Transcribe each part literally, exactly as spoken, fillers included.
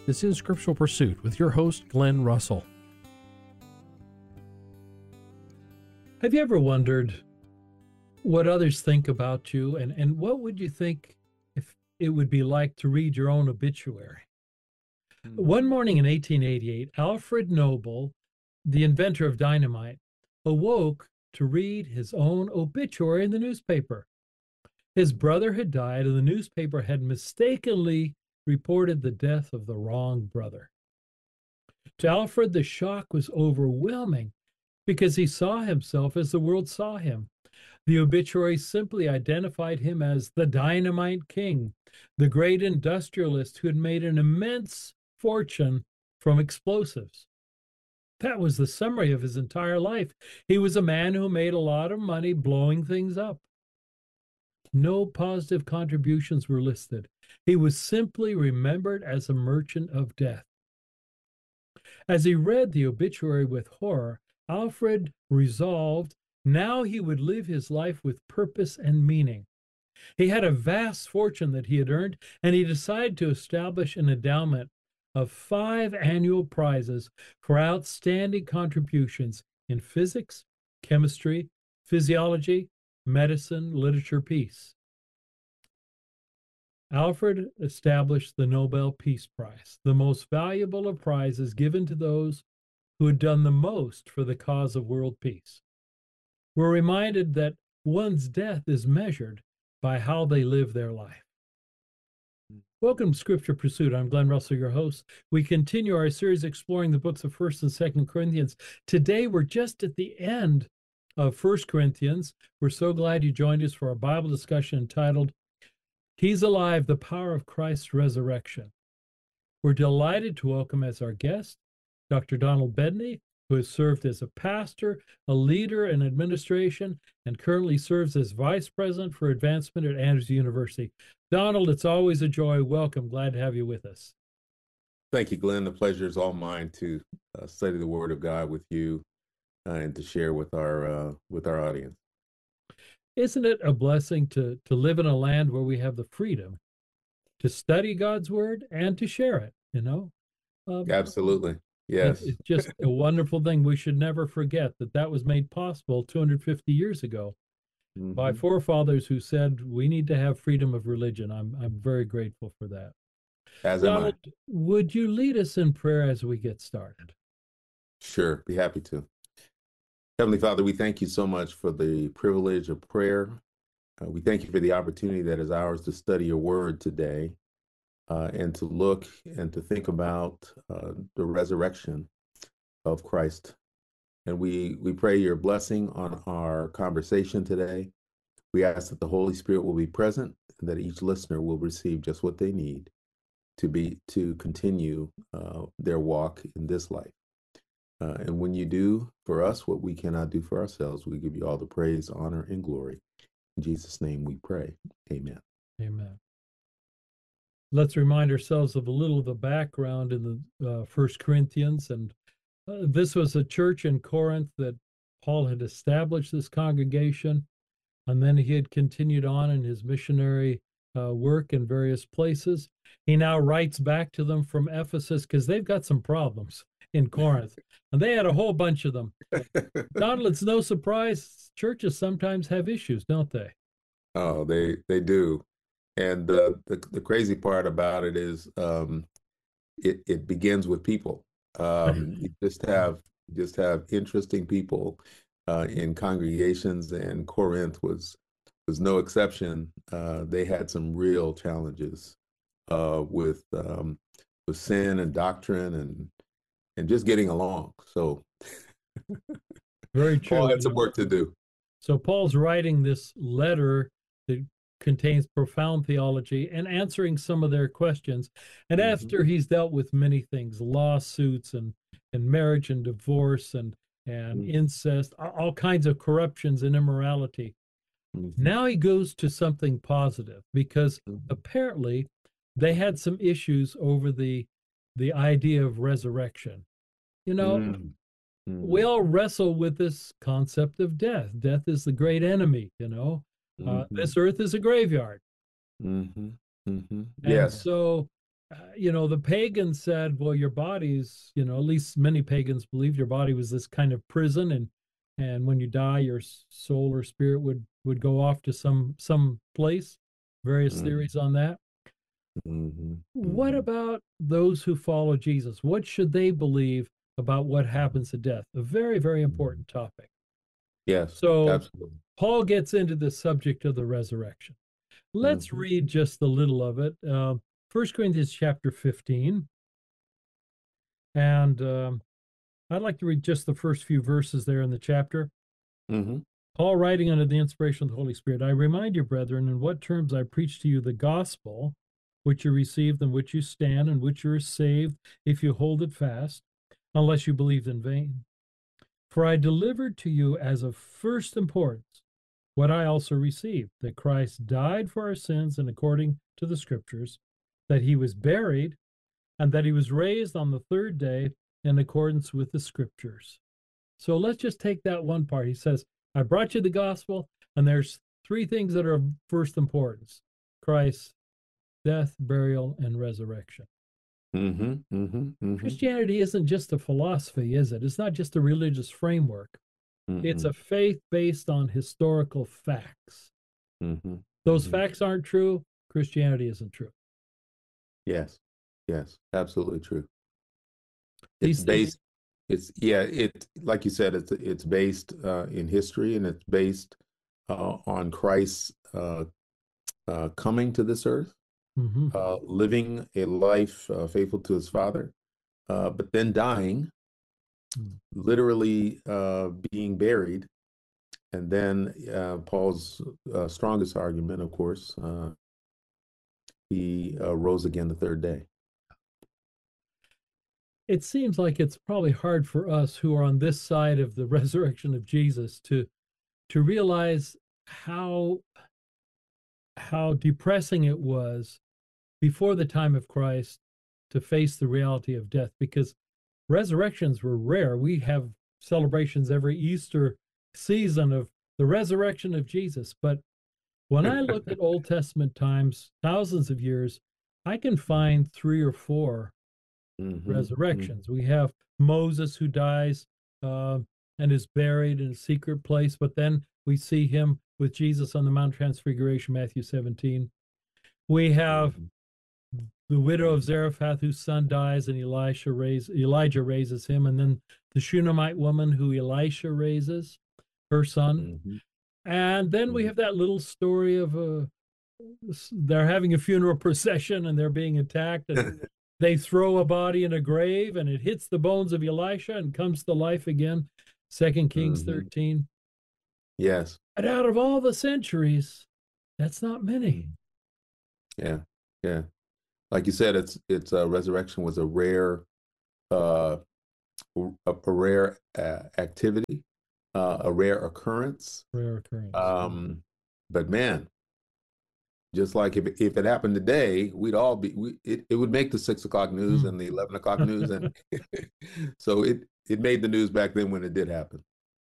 is In Scriptural Pursuit with your host, Glenn Russell. Have you ever wondered what others think about you, and, and what would you think if it would be like to read your own obituary? Mm-hmm. One morning in eighteen eighty-eight, Alfred Nobel, the inventor of dynamite, awoke to read his own obituary in the newspaper. His brother had died, and the newspaper had mistakenly reported the death of the wrong brother. To Alfred, the shock was overwhelming because he saw himself as the world saw him. The obituary simply identified him as the Dynamite King, the great industrialist who had made an immense fortune from explosives. That was the summary of his entire life. He was a man who made a lot of money blowing things up. No positive contributions were listed. He was simply remembered as a merchant of death. As he read the obituary with horror, Alfred resolved now he would live his life with purpose and meaning. He had a vast fortune that he had earned, and he decided to establish an endowment of five annual prizes for outstanding contributions in physics, chemistry, physiology, medicine, literature, peace. Alfred established the Nobel Peace Prize, the most valuable of prizes given to those who had done the most for the cause of world peace. We're reminded that one's death is measured by how they live their life. Welcome to Scripture Pursuit. I'm Glenn Russell, your host. We continue our series exploring the books of First and Second Corinthians. Today, we're just at the end of First Corinthians. We're so glad you joined us for our Bible discussion entitled, He's Alive, the Power of Christ's Resurrection. We're delighted to welcome as our guest Doctor Donald Bedney, who has served as a pastor, a leader in administration, and currently serves as vice president for advancement at Andrews University. Donald, it's always a joy. Welcome. Glad to have you with us. Thank you, Glenn. The pleasure is all mine to uh, study the Word of God with you uh, and to share with our uh, with our audience. Isn't it a blessing to to live in a land where we have the freedom to study God's Word and to share it? You know, um, absolutely. Yes. It's just a wonderful thing. We should never forget that that was made possible two hundred fifty years ago mm-hmm. by forefathers who said we need to have freedom of religion. I'm I'm very grateful for that. As am Donald, I. Would you lead us in prayer as we get started? Sure, be happy to. Heavenly Father, we thank you so much for the privilege of prayer. Uh, we thank you for the opportunity that is ours to study your word today. Uh, and to look and to think about uh, the resurrection of Christ. And we, we pray your blessing on our conversation today. We ask that the Holy Spirit will be present and that each listener will receive just what they need to be to continue uh, their walk in this life. Uh, and when you do for us what we cannot do for ourselves, we give you all the praise, honor, and glory. In Jesus' name we pray. Amen. Amen. Let's remind ourselves of a little of the background in the uh, First Corinthians. And uh, this was a church in Corinth that Paul had established this congregation, and then he had continued on in his missionary uh, work in various places. He now writes back to them from Ephesus because they've got some problems in Corinth, and they had a whole bunch of them. Donald, it's no surprise churches sometimes have issues, don't they? Oh, they they do. And uh, the the crazy part about it is um, it it begins with people. Um, you just have just have interesting people uh, in congregations, and Corinth was was no exception. Uh, they had some real challenges uh, with um, with sin and doctrine and and just getting along. So very true. Paul had some work to do. So Paul's writing this letter that contains profound theology and answering some of their questions. And mm-hmm. after he's dealt with many things, lawsuits and, and marriage and divorce and, and mm-hmm. incest, all kinds of corruptions and immorality, mm-hmm. now he goes to something positive because mm-hmm. apparently they had some issues over the, the idea of resurrection. You know, mm-hmm. we all wrestle with this concept of death. Death is the great enemy, you know. Uh, mm-hmm. This earth is a graveyard. Mm-hmm. Mm-hmm. And yes. so you know, the pagans said, well, your body's, you know, at least many pagans believed your body was this kind of prison, and and when you die, your soul or spirit would would go off to some some place. Various Mm-hmm. theories on that. Mm-hmm. What Mm-hmm. about those who follow Jesus? What should they believe about what happens at death? A very, very important topic. Yes, So absolutely. Paul gets into the subject of the resurrection. Let's Mm-hmm. read just a little of it. Uh, First Corinthians chapter fifteen. And um, I'd like to read just the first few verses there in the chapter. Mm-hmm. Paul, writing under the inspiration of the Holy Spirit, I remind you, brethren, in what terms I preach to you the gospel, which you received, in which you stand, and which you are saved, if you hold it fast, unless you believed in vain. For I delivered to you as of first importance what I also received, that Christ died for our sins, and according to the Scriptures, that he was buried, and that he was raised on the third day in accordance with the Scriptures. So let's just take that one part. He says, I brought you the gospel, and there's three things that are of first importance: Christ's death, burial, and resurrection. Mm-hmm. Mm-hmm. Mm-hmm. Christianity isn't just a philosophy, is it? It's not just a religious framework. Mm-hmm. It's a faith based on historical facts. Mm-hmm. Those mm-hmm. facts aren't true, Christianity isn't true. Yes, yes, absolutely true. These It's things, based, it's, yeah, it, like you said, it's, it's based uh, in history, and it's based uh, on Christ's uh, uh, coming to this earth, mhm. uh, living a life uh, faithful to his Father, uh, but then dying, Mm. literally uh, being buried. And then uh, Paul's uh, strongest argument, of course, uh, he uh, rose again the third day. It seems like it's probably hard for us who are on this side of the resurrection of Jesus to to realize how how depressing it was before the time of Christ to face the reality of death, because resurrections were rare. We have celebrations every Easter season of the resurrection of Jesus, but when I look at Old Testament times, thousands of years, I can find three or four Mm-hmm. resurrections. We have Moses who dies uh, and is buried in a secret place, but then we see him with Jesus on the Mount Transfiguration, Matthew seventeen. We have Mm-hmm. the widow of Zarephath whose son dies, and Elisha raise, Elijah raises him, and then the Shunammite woman who Elisha raises, her son. Mm-hmm. And then we have that little story of uh, they're having a funeral procession and they're being attacked, and they throw a body in a grave, and it hits the bones of Elisha and comes to life again. Second Kings Mm-hmm. thirteen. Yes. And out of all the centuries, that's not many. Yeah. Yeah. Like you said, it's it's uh, resurrection was a rare, uh, a, a rare uh, activity, uh, a rare occurrence. Rare occurrence. Um, but man, just like if if it happened today, we'd all be we it, it would make the six o'clock news Mm. and the eleven o'clock news, and so it it made the news back then when it did happen.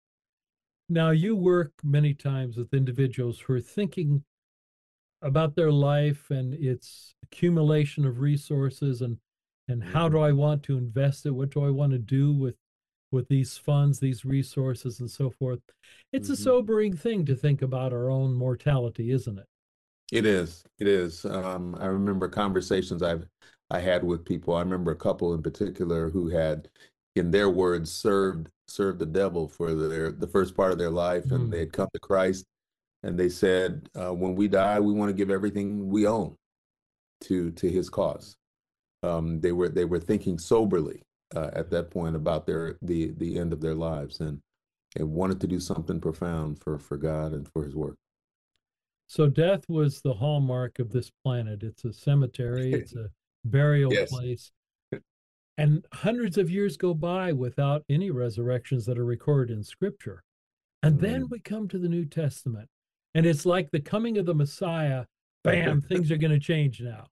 Now, you work many times with individuals who are thinking about their life and its accumulation of resources, and and how Mhm. do I want to invest it? What do I want to do with with these funds, these resources, and so forth? It's a Mhm. sobering thing to think about our own mortality, isn't it? It is. It is. Um, I remember conversations I've I had with people. I remember a couple in particular who had, in their words, served served the devil for their the first part of their life, and Mm. they had come to Christ, and they said, uh, "When we die, we want to give everything we own to to His cause." Um, they were they were thinking soberly uh, at that point about their the the end of their lives, and and wanted to do something profound for for God and for His work. So death was the hallmark of this planet. It's a cemetery, it's a burial Yes. place. And hundreds of years go by without any resurrections that are recorded in Scripture. And then Mm. we come to the New Testament, and it's like the coming of the Messiah. Bam, things are going to change now.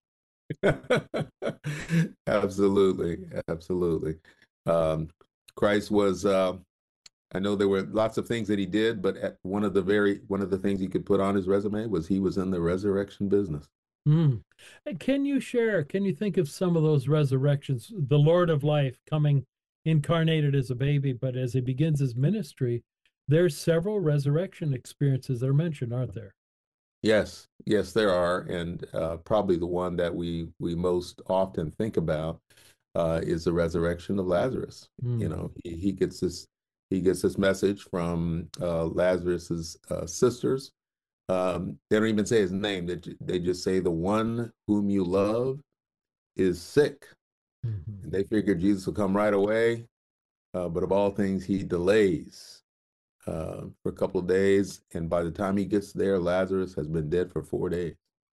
Absolutely, absolutely. Um, Christ was. Uh, I know there were lots of things that he did, but at one of the very one of the things he could put on his resume was he was in the resurrection business. Mm. Can you share, can you think of some of those resurrections? The Lord of life coming incarnated as a baby, but as he begins his ministry, there's several resurrection experiences that are mentioned, aren't there? Yes, yes, there are, and uh, probably the one that we we most often think about uh, is the resurrection of Lazarus. You Mm. know, he, he gets this he gets this message from uh, Lazarus's uh, sisters. Um, they don't even say his name. They they just say the one whom you love is sick, Mhm. and they figured Jesus will come right away. Uh, but of all things, he delays uh, for a couple of days, and by the time he gets there, Lazarus has been dead for four days.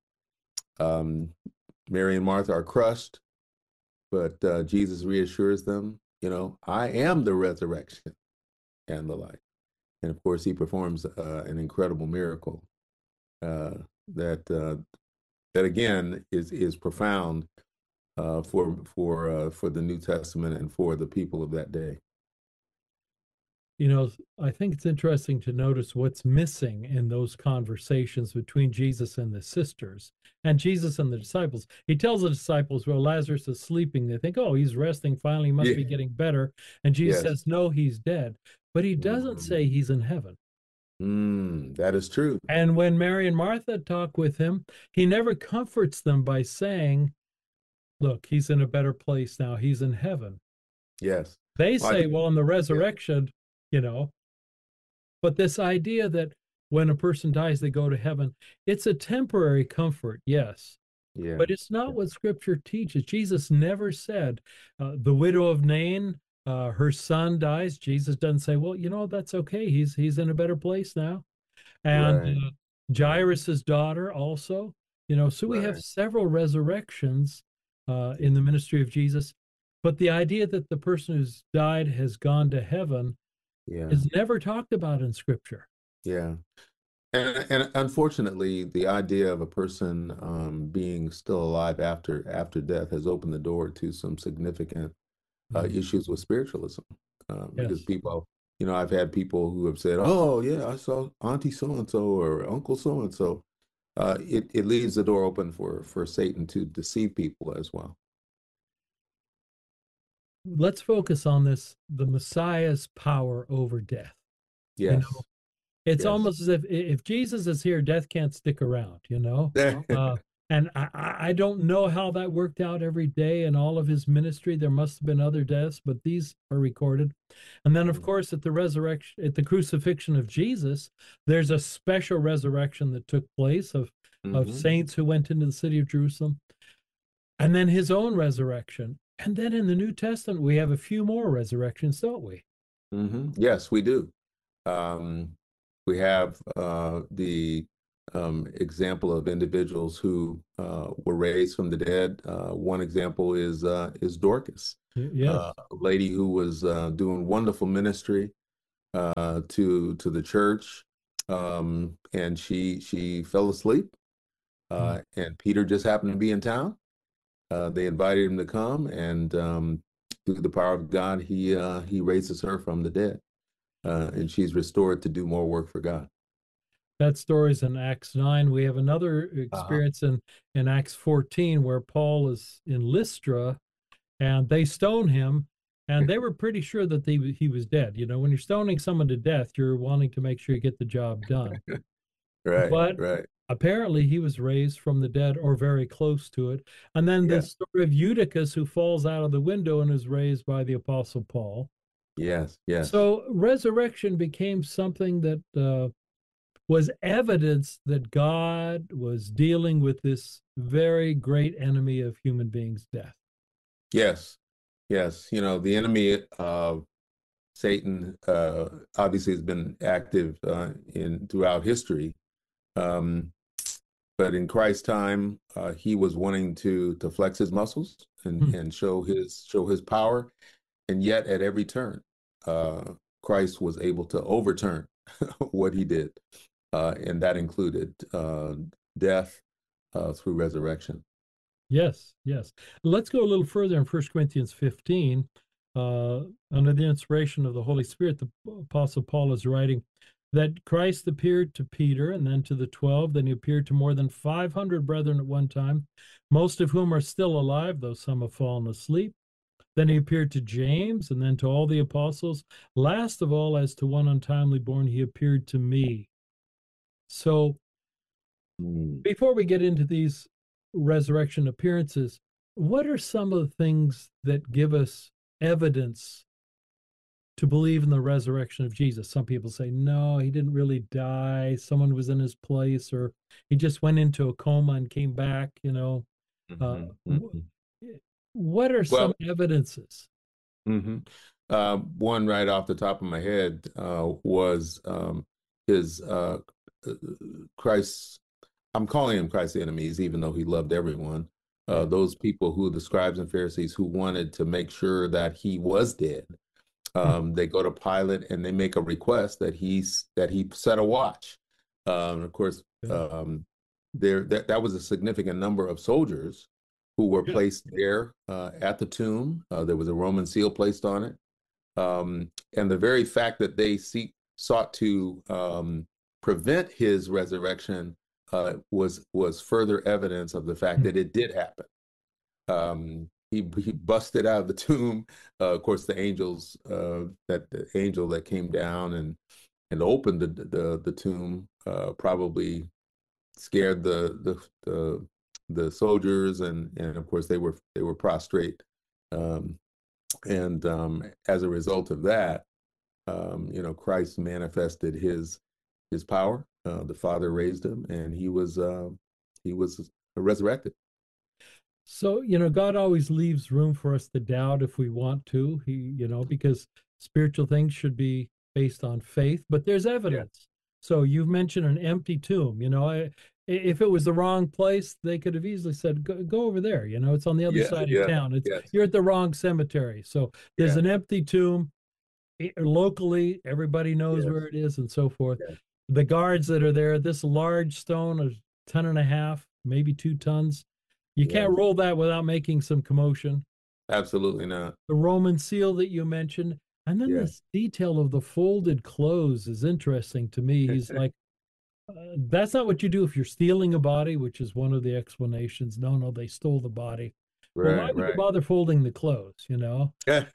Um, Mary and Martha are crushed, but uh, Jesus reassures them, you know, I am the resurrection and the life. And of course, he performs uh, an incredible miracle uh, that uh, that again is is profound uh, for for uh, for the New Testament and for the people of that day. You know, I think it's interesting to notice what's missing in those conversations between Jesus and the sisters and Jesus and the disciples. He tells the disciples, well, Lazarus is sleeping. They think, oh, he's resting. Finally, he must Yeah. be getting better. And Jesus Yes. says, no, he's dead. But he doesn't Mhm. say he's in heaven. Mm, that is true. And when Mary and Martha talk with him, he never comforts them by saying, look, he's in a better place now. He's in heaven. Yes. They Well, I say, think, well, in the yeah. resurrection, you know, but this idea that when a person dies, they go to heaven, it's a temporary comfort, yes, Yeah. but it's not what Scripture teaches. Jesus never said, uh, the widow of Nain, uh, her son dies. Jesus doesn't say, well, you know, that's okay. He's he's in a better place now. And Right. uh, Jairus's daughter also, you know, so we have Right. several resurrections uh, in the ministry of Jesus. But the idea that the person who's died has gone to heaven Yeah. is never talked about in Scripture. Yeah. And, and unfortunately, the idea of a person um, being still alive after after death has opened the door to some significant uh, Mm. issues with spiritualism, um, because Yes. people, you know, I've had people who have said, "Oh, yeah, I saw Auntie so and so or Uncle so and so." Uh, It it leaves the door open for for Satan to deceive people as well. Let's focus on this, the Messiah's power over death. You know, Yes. it's Yes. almost as if if Jesus is here, death can't stick around, you know? Uh, and I, I I don't know how that worked out every day in all of his ministry. There must have been other deaths, but these are recorded. And then, of course, at the resurrection, at the crucifixion of Jesus, there's a special resurrection that took place of, of Mhm. saints who went into the city of Jerusalem, and then his own resurrection. And then in the New Testament, we have a few more resurrections, don't we? Mhm. Yes, we do. Um, we have uh, the um, example of individuals who uh, were raised from the dead. Uh, one example is uh, is Dorcas, Y- Yes. uh, a lady who was uh, doing wonderful ministry uh, to to the church, um, and she she fell asleep, Mm. uh, and Peter just happened to be in town. Uh, they invited him to come, and um, through the power of God, he uh, he raises her from the dead, uh, and she's restored to do more work for God. That story's in Acts nine. We have another Uh-huh. experience in, in Acts fourteen where Paul is in Lystra and they stone him, and they were pretty sure that they, he was dead. You know, when you're stoning someone to death, you're wanting to make sure you get the job done. Right, But right. apparently he was raised from the dead or very close to it. And then the Yeah. story of Eutychus who falls out of the window and is raised by the Apostle Paul. Yes, yes. So resurrection became something that uh, was evidence that God was dealing with this very great enemy of human beings, death. Yes, yes. You know, the enemy of Satan uh, obviously has been active uh, in throughout history. Um, but in Christ's time, uh, he was wanting to to flex his muscles and Hmm. and show his show his power, and yet at every turn, uh, Christ was able to overturn what he did, uh, and that included uh, death uh, through resurrection. Yes, yes. Let's go a little further in First Corinthians fifteen. Uh, under the inspiration of the Holy Spirit, the Apostle Paul is writing, that Christ appeared to Peter and then to the twelve, then he appeared to more than five hundred brethren at one time, most of whom are still alive, though some have fallen asleep. Then he appeared to James and then to all the apostles. Last of all, as to one untimely born, he appeared to me. So Mm. before we get into these resurrection appearances, what are some of the things that give us evidence to believe in the resurrection of Jesus? Some people say, no, he didn't really die. Someone was in his place, or he just went into a coma and came back, you know. Uh, Mm-hmm. wh- what are Well, some evidences? Mm-hmm. Uh, one right off the top of my head uh, was um, his uh, Christ's, I'm calling him Christ's enemies, even though he loved everyone. Uh, those people who, the scribes and Pharisees, who wanted to make sure that he was dead. Um, they go to Pilate and they make a request that he's that he set a watch. Um, of course, um, there that, that was a significant number of soldiers who were Yeah. placed there uh, at the tomb. Uh, there was a Roman seal placed on it, um, and the very fact that they seek, sought to um, prevent his resurrection uh, was was further evidence of the fact that it did happen. Um, he he busted out of the tomb. Uh, of course, the angels, uh, that the angel that came down and and opened the the, the tomb, uh, probably scared the the the, the soldiers, and and of course they were they were prostrate, um, and um, as a result of that, um, you know, Christ manifested his his power. Uh, the Father raised him, and he was uh, he was resurrected. So, you know, God always leaves room for us to doubt if we want to. He, you know, because spiritual things should be based on faith, but there's evidence. Yeah. So you've mentioned an empty tomb. You know, I, if it was the wrong place, they could have easily said, go, go over there. You know, it's on the other Yeah, side yeah, of town. It's yes. You're at the wrong cemetery. So there's Yeah. an empty tomb. Locally, everybody knows Yes. where it is and so forth. Yes. The guards that are there, this large stone of ton and a half, maybe two tons. You can't Yes. roll that without making some commotion. Absolutely not. The Roman seal that you mentioned, and then Yeah. this detail of the folded clothes is interesting to me. He's like, uh, that's not what you do if you're stealing a body, which is one of the explanations. No, no, they stole the body. Right, well, why would right. you bother folding the clothes? You know,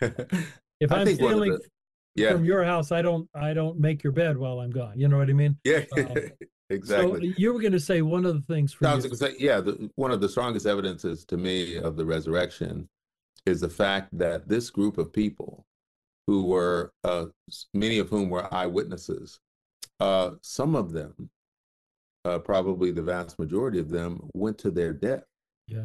if I I'm think one of stealing the- yeah. from your house, I don't, I don't make your bed while I'm gone. You know what I mean? Yeah, Um, exactly. So you were going to say one of the things for No, I you. was going to say, yeah, the, one of the strongest evidences to me of the resurrection is the fact that this group of people, who were uh, many of whom were eyewitnesses, uh, some of them, uh, probably the vast majority of them, went to their death. Yes.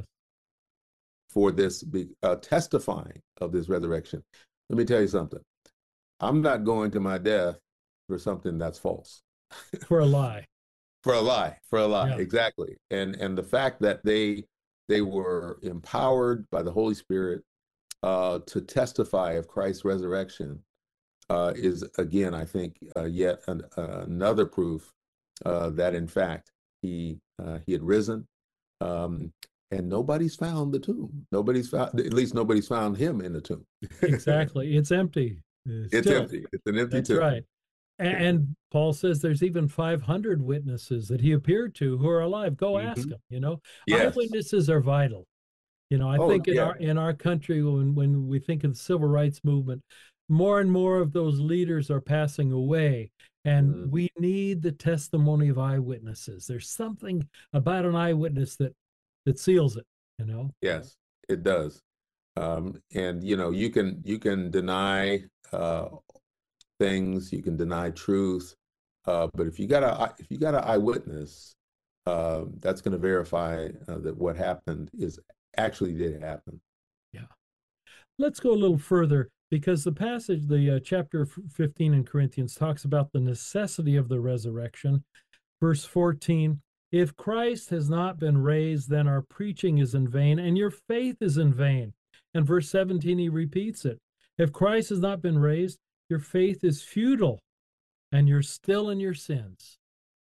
For this big uh, testifying of this resurrection. Let me tell you something. I'm not going to my death for something that's false. For a lie. For a lie. For a lie. Yeah. Exactly. And and the fact that they they were empowered by the Holy Spirit uh, to testify of Christ's resurrection uh, is, again, I think, uh, yet an, uh, another proof uh, that in fact he uh, he had risen. Um, And nobody's found the tomb. Nobody's found, at least nobody's found him in the tomb. Exactly. It's empty. It's Still. empty. It's an empty That's tomb. right. And, and Paul says there's even five hundred witnesses that he appeared to who are alive. Go Mhm. ask them, you know. Yes. Eyewitnesses are vital. You know, I Oh, think in yeah. our in our country, when when we think of the civil rights movement, more and more of those leaders are passing away. And Mhm. we need the testimony of eyewitnesses. There's something about an eyewitness that that seals it, you know. Yes, it does. Um, and you know, you can you can deny uh, things, you can deny truth, uh, but if you got a if you got an eyewitness, uh, that's going to verify uh, that what happened is actually did happen. Yeah. Let's go a little further, because the passage, the uh, chapter fifteen in Corinthians, talks about the necessity of the resurrection. Verse fourteen, if Christ has not been raised, then our preaching is in vain and your faith is in vain. And verse seventeen, he repeats it. If Christ has not been raised, your faith is futile and you're still in your sins.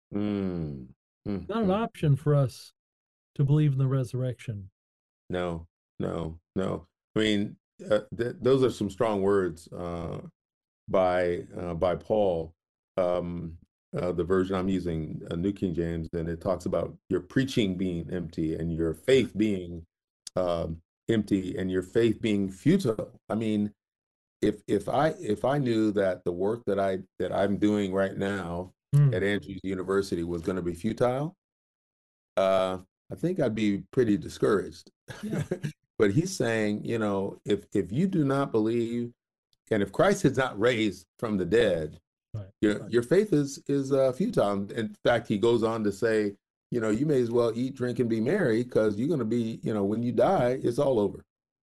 Mm. Mm. Not an option for us to believe in the resurrection. No, no, no. I mean, uh, th- those are some strong words uh, by uh, by Paul. Um, uh, the version I'm using, uh, New King James, and it talks about your preaching being empty and your faith being um, empty and your faith being futile. I mean, if if I if I knew that the work that I that I'm doing right now Mm. at Andrews University was going to be futile, uh, I think I'd be pretty discouraged. Yeah. But he's saying, you know, if if you do not believe, and if Christ is not raised from the dead, Right. your your faith is is uh, futile. In fact, he goes on to say, you know, you may as well eat, drink, and be merry, because you're going to be, you know, when you die, it's all over.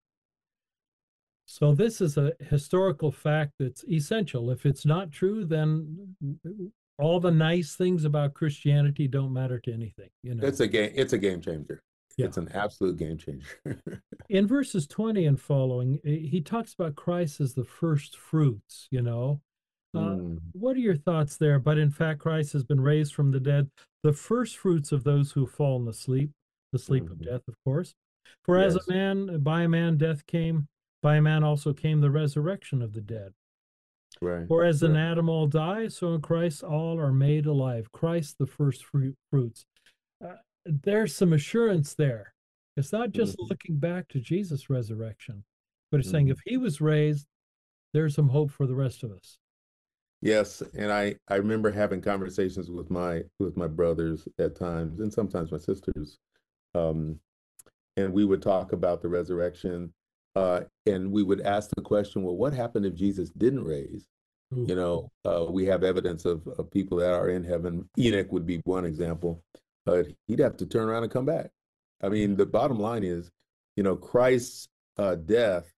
So this is a historical fact that's essential. If it's not true, then all the nice things about Christianity don't matter to anything. You know, It's a game. It's a game changer. Yeah. It's an absolute game changer. In verses twenty and following, he talks about Christ as the first fruits. You know, uh, Mm. what are your thoughts there? But in fact, Christ has been raised from the dead, the first fruits of those who have fallen asleep, the sleep of Mhm. death, of course. For as Yes. a man, by a man, death came. By a man also came the resurrection of the dead. Right. For as in Right. Adam all die, so in Christ all are made alive. Christ, the first fruit, fruits. Uh, there's some assurance there. It's not just Mhm. looking back to Jesus' resurrection, but it's saying Mhm. if he was raised, there's some hope for the rest of us. Yes, and I I remember having conversations with my with my brothers at times, and sometimes my sisters, um, and we would talk about the resurrection, uh, and we would ask the question, well, what happened if Jesus didn't raise? Ooh. You know, uh, we have evidence of, of people that are in heaven. Enoch would be one example. Uh, he'd have to turn around and come back. I mean, the bottom line is, you know, Christ's uh, death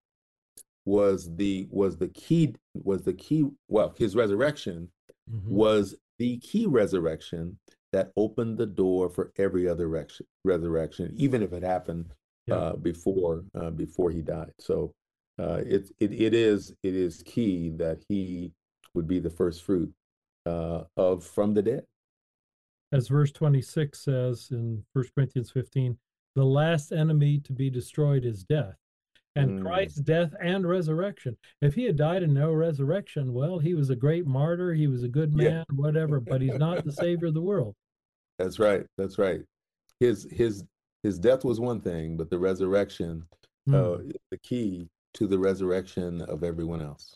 was the was the key was the key. Well, his resurrection Mhm. was the key resurrection that opened the door for every other resurrection, resurrection, even if it happened Yeah. uh, before uh, before he died. So uh, it, it it is it is key that he would be the first fruit uh, of from the dead. As verse twenty-six says in First Corinthians fifteen, the last enemy to be destroyed is death. And Mm, Christ's death and resurrection. If he had died and no resurrection, well, he was a great martyr, he was a good yeah, man, whatever, but he's not the savior of the world. that's right. That's right. His his his death was one thing, but the resurrection uh, Mm. is the key to the resurrection of everyone else.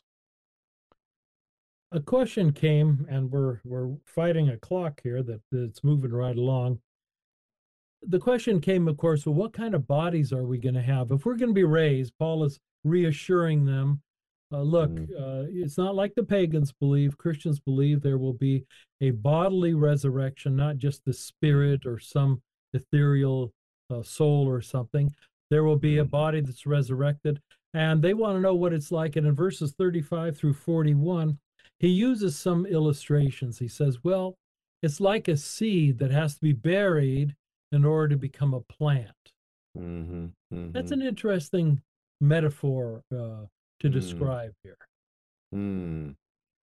A question came, and we're we're fighting a clock here that that's moving right along. The question came, of course, well, what kind of bodies are we going to have? If we're going to be raised, Paul is reassuring them, uh, look, Mm. uh, it's not like the pagans believe. Christians believe there will be a bodily resurrection, not just the spirit or some ethereal uh, soul or something. There will be a Mm. body that's resurrected, and they want to know what it's like. And in verses thirty-five through forty-one, he uses some illustrations. He says, well, it's like a seed that has to be buried in order to become a plant. Mm-hmm, mm-hmm. That's an interesting metaphor uh, to Mm. describe here. Mm.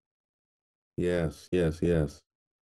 Yes, yes, yes.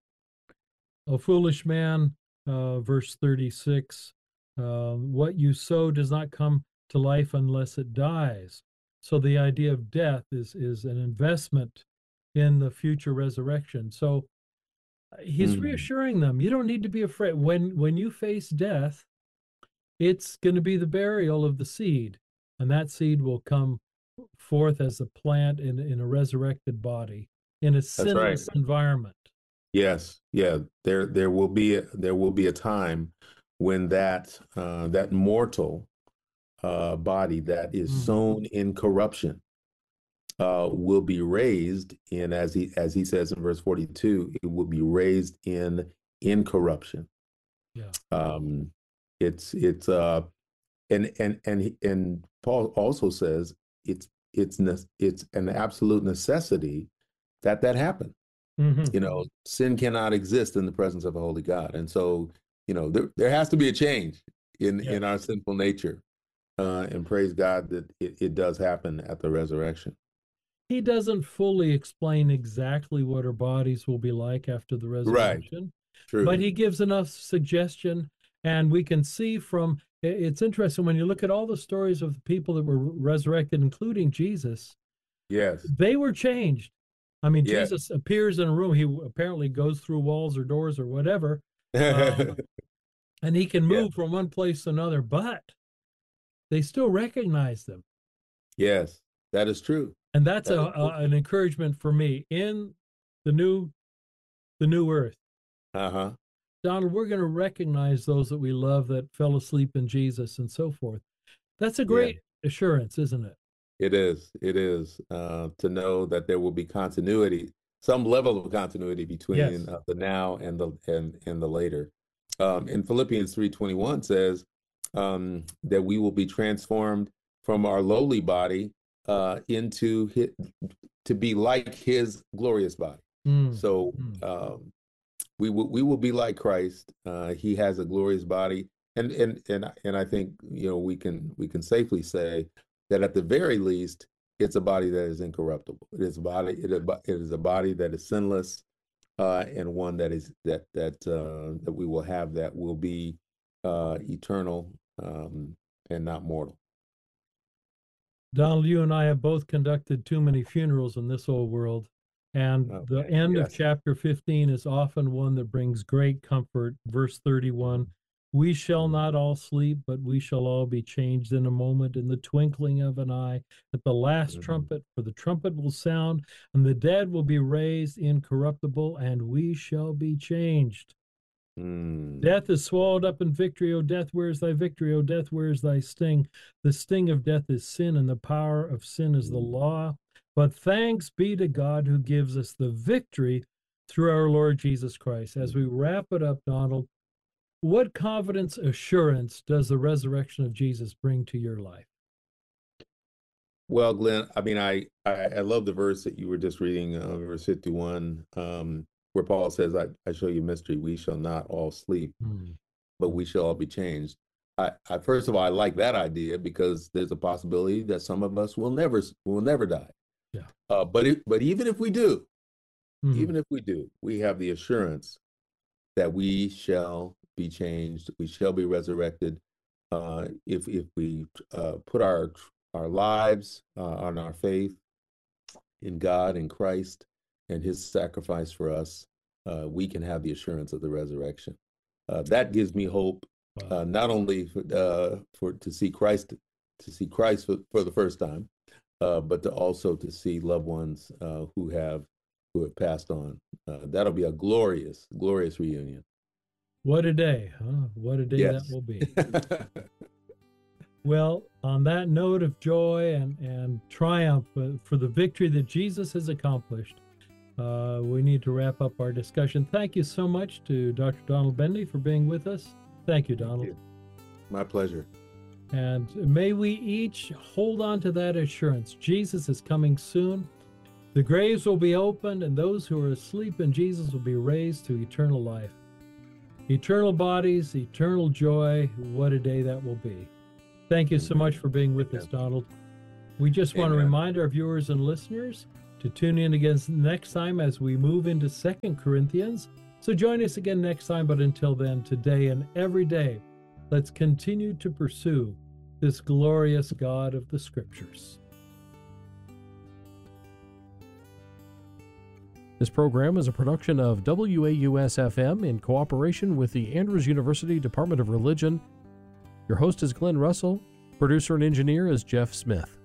O foolish man, uh, verse thirty-six, uh, what you sow does not come to life unless it dies. So the idea of death is, is an investment in the future resurrection. So he's Mm. reassuring them, you don't need to be afraid. When, when you face death, it's going to be the burial of the seed, and that seed will come forth as a plant in, in a resurrected body in a That's right. sinless environment. Yes, yeah. There, there will be a, there will be a time when that uh, that mortal uh, body that is Mm. sown in corruption uh, will be raised in, as he as he says in verse forty-two, it will be raised in incorruption. Yeah. Um, it's it's uh, and and and and Paul also says it's it's it's an absolute necessity that that happen. Mm-hmm. You know, sin cannot exist in the presence of a holy God, and so you know there there has to be a change in Yeah. in our sinful nature, uh, and praise God that it, it does happen at the resurrection. He doesn't fully explain exactly what our bodies will be like after the Right. resurrection, True. but he gives enough suggestion, and we can see from it's interesting when you look at all the stories of the people that were resurrected, including Jesus. Yes. They were changed. I mean, Yeah. Jesus appears in a room. He apparently goes through walls or doors or whatever, um, and he can move yeah. from one place to another, but they still recognize them. Yes, that is true. And that's that a, a an encouragement for me in the new, the new earth. Uh-huh. Donald, we're going to recognize those that we love that fell asleep in Jesus and so forth. That's a great yeah. assurance, isn't it? It is. It is uh, to know that there will be continuity, some level of continuity between yes. uh, the now and the and and the later. Um, in Philippians three twenty-one says um, that we will be transformed from our lowly body uh, into his, to be like His glorious body. Mm. So mm. Um, we will we will be like Christ. Uh, he has a glorious body, and and and and I think you know we can we can safely say that at the very least, it's a body that is incorruptible. It is a body. It is, it is a body that is sinless, uh, and one that is that that uh, that we will have that will be uh, eternal um, and not mortal. Donald, you and I have both conducted too many funerals in this old world, and okay. the end yes. of chapter fifteen is often one that brings great comfort. Verse thirty-one. We shall not all sleep, but we shall all be changed in a moment, in the twinkling of an eye, at the last mm-hmm. trumpet. For the trumpet will sound, and the dead will be raised incorruptible, and we shall be changed. Mm. Death is swallowed up in victory. O death, where is thy victory? O death, where is thy sting? The sting of death is sin, and the power of sin is the law. But thanks be to God who gives us the victory through our Lord Jesus Christ. As we wrap it up, Donald, what confidence, assurance does the resurrection of Jesus bring to your life? Well, Glenn, I mean, I I, I love the verse that you were just reading, uh, verse fifty-one, um, where Paul says, I, I show you mystery, we shall not all sleep, mm. but we shall all be changed. I, I first of all, I like that idea because there's a possibility that some of us will never will never die. Yeah. Uh, but it, but even if we do, mm. even if we do, we have the assurance that we shall be changed, we shall be resurrected uh, if if we uh, put our our lives uh, on our faith in God and Christ and His sacrifice for us. Uh, we can have the assurance of the resurrection. Uh, that gives me hope, uh, not only for, uh, for to see Christ to see Christ for, for the first time, uh, but to also to see loved ones uh, who have who have passed on. Uh, that'll be a glorious, glorious reunion. What a day, huh? What a day yes. that will be. Well, on that note of joy and, and triumph uh, for the victory that Jesus has accomplished, uh, we need to wrap up our discussion. Thank you so much to Doctor Donald Bendy for being with us. Thank you, Donald. Thank you. My pleasure. And may we each hold on to that assurance. Jesus is coming soon. The graves will be opened, and those who are asleep in Jesus will be raised to eternal life. Eternal bodies, eternal joy. What a day that will be. Thank you so much for being with us, Donald. We just want to remind our viewers and listeners to tune in again next time as we move into Second Corinthians. So join us again next time, but until then, today and every day, let's continue to pursue this glorious God of the Scriptures. This program is a production of W A U S F M in cooperation with the Andrews University Department of Religion. Your host is Glenn Russell. Producer and engineer is Jeff Smith.